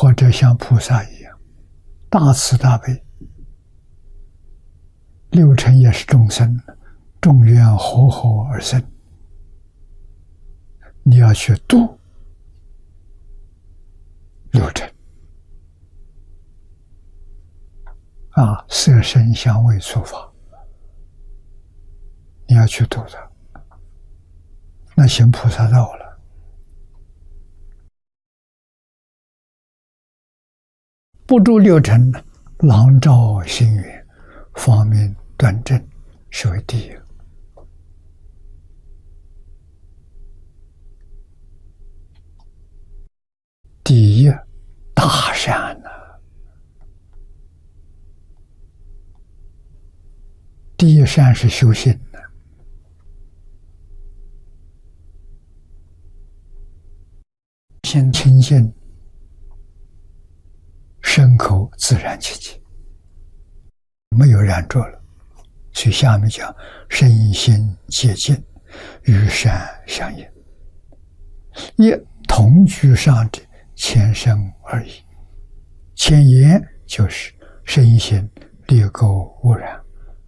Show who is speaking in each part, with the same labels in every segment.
Speaker 1: 或者像菩萨一样，大慈大悲，六尘也是众生，众缘和合而生，你要去度六尘色声香味触法，你要去度它，那行菩萨道了。不住六尘，朗照心源，方面端正，是为第一个。第一大善呐，第一善是修行的，先清净，身口自然清净，没有染着了。所以下面讲身心洁净，与善相应，一同居上者前生而已。前言就是身心劣垢污染，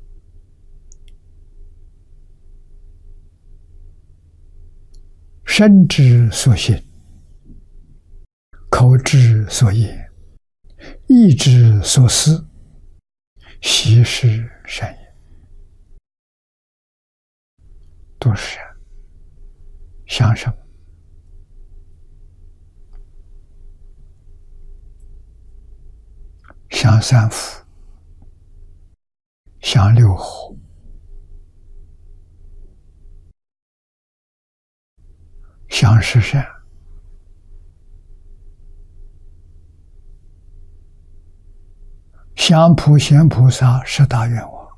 Speaker 1: 身之所行，口之所言，意之所思，悉是善也。都是善。想什么？想三福，想六合，想十善，想普贤菩萨十大愿望。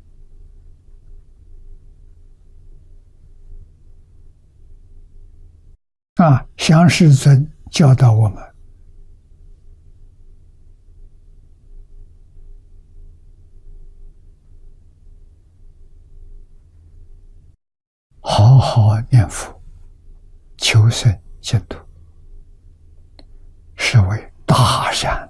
Speaker 1: 想世尊教导我们，好好念佛，求生净土，是为大善。